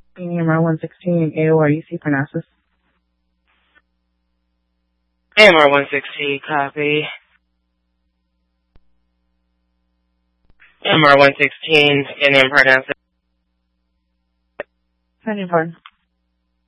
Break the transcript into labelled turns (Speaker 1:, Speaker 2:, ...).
Speaker 1: AMR 116, AORUC Parnassus.
Speaker 2: AMR 116, copy. AMR 116, in Parnassus.
Speaker 1: Sending pardon.